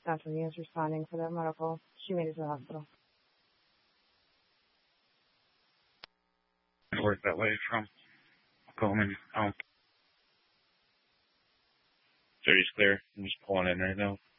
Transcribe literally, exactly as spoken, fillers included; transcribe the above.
Central units responding for that medical. She made it to the hospital. I work that way from Coleman. Um, thirty's clear. I'm just pulling in right now.